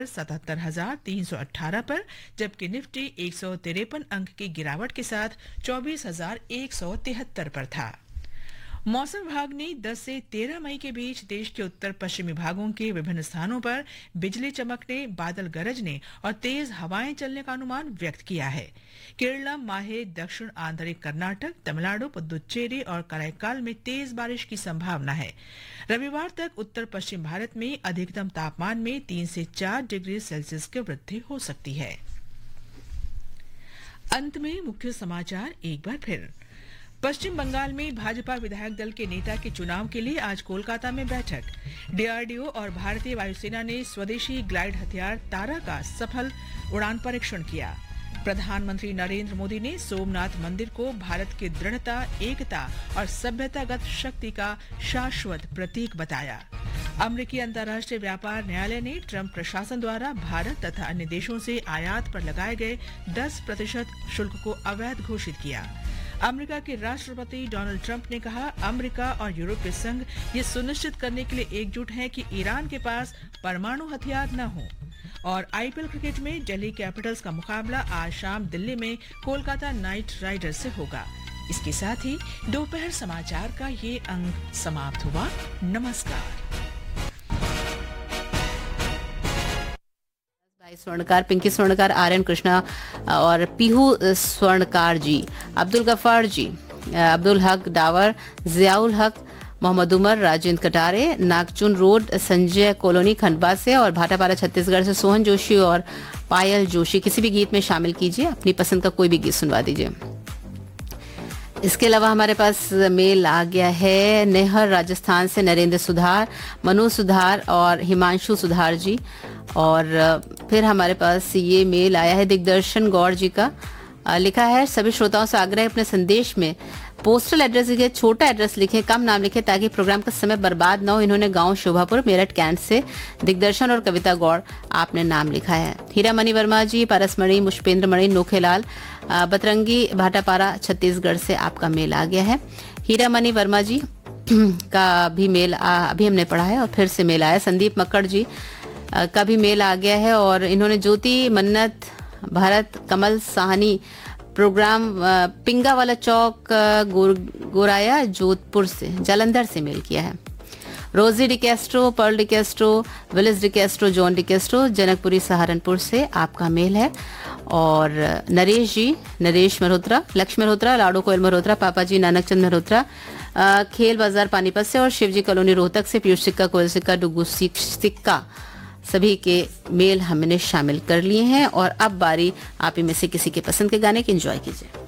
77,318 पर, जबकि निफ्टी 153 अंक की गिरावट के साथ 24,173 पर था। मौसम विभाग ने 10 से 13 मई के बीच देश के उत्तर पश्चिमी भागों के विभिन्न स्थानों पर बिजली चमकने, बादल गरजने और तेज हवाएं चलने का अनुमान व्यक्त किया है। केरलम, माहे, दक्षिण आंतरिक कर्नाटक, तमिलनाडु, पुदुचेरी और कराईकाल में तेज बारिश की संभावना है। रविवार तक उत्तर पश्चिम भारत में अधिकतम तापमान में 3 से 4 डिग्री सेल्सियस की वृद्धि हो सकती है। अंत में मुख्य समाचार एक बार फिर। पश्चिम बंगाल में भाजपा विधायक दल के नेता के चुनाव के लिए आज कोलकाता में बैठक। डीआरडीओ और भारतीय वायुसेना ने स्वदेशी ग्लाइड हथियार तारा का सफल उड़ान परीक्षण किया। प्रधानमंत्री नरेंद्र मोदी ने सोमनाथ मंदिर को भारत की दृढ़ता, एकता और सभ्यतागत शक्ति का शाश्वत प्रतीक बताया। अमेरिकी अंतर्राष्ट्रीय व्यापार न्यायालय ने ट्रंप प्रशासन द्वारा भारत तथा अन्य देशों से आयात पर लगाए गए 10% शुल्क को अवैध घोषित किया। अमेरिका के राष्ट्रपति डोनाल्ड ट्रंप ने कहा, अमेरिका और यूरोपीय संघ ये सुनिश्चित करने के लिए एकजुट हैं कि ईरान के पास परमाणु हथियार न हो। और आईपीएल क्रिकेट में दिल्ली कैपिटल्स का मुकाबला आज शाम दिल्ली में कोलकाता नाइट राइडर्स से होगा। इसके साथ ही दोपहर समाचार का ये अंक समाप्त हुआ। नमस्कार। स्वर्णकार, पिंकी स्वर्णकार, आर्यन कृष्णा और पीहू स्वर्णकार जी, अब्दुल गफ्फार जी, अब्दुल हक डावर, जियाउल हक, मोहम्मद उमर, राजेंद्र कटारे, नागचुन रोड, संजय कॉलोनी खंडवा से और भाटापारा छत्तीसगढ़ से सोहन जोशी और पायल जोशी। किसी भी गीत में शामिल कीजिए, अपनी पसंद का कोई भी गीत सुनवा दीजिए। इसके अलावा हमारे पास मेल आ गया है नेहर राजस्थान से, नरेंद्र सुधार, मनु सुधार और हिमांशु सुधार जी। और फिर हमारे पास ये मेल आया है दिग्दर्शन गौर जी का। लिखा है, सभी श्रोताओं से आग्रह है अपने संदेश में पोस्टल एड्रेस लिखे, छोटा एड्रेस लिखें, कम नाम लिखें ताकि प्रोग्राम का समय बर्बाद न हो। इन्होंने गांव शोभापुर, मेरठ कैंट से दिग्दर्शन और कविता गौड़ आपने नाम लिखा है। हीरामणि वर्मा जी, पारसमणि, मुष्पेंद्र मणि, नोखेलाल, बतरंगी, भाटापारा छत्तीसगढ़ से आपका मेल आ गया है। हीरामणि वर्मा जी का भी मेल अभी हमने पढ़ा है और फिर से मेल आया। संदीप मक्कड़ जी का भी मेल आ गया है और इन्होंने ज्योति, मन्नत, भरत, कमल साहनी प्रोग्राम पिंगा वाला चौक, गोराया, जोधपुर से, जालंधर से मेल किया है। रोजी डिकेस्ट्रो, Perl डिकेस्ट्रो, Willis डिकेस्ट्रो, John डिकेस्ट्रो, Janakpuri Saharanpur से आपका मेल है। और नरेश जी, नरेश मल्होत्रा, लक्ष्मी मल्होत्रा, लाडो कोयल मल्होत्रा, पापा जी नानक चंद मल्होत्रा, खेल बाजार पानीपत से और शिवजी कॉलोनी रोहतक से पीयूष सिक्का, कोयल सिक्का, डुगू सिक्का, सभी के मेल हमने शामिल कर लिए हैं। और अब बारी आप इनमें से किसी के पसंद के गाने की एंजॉय कीजिए।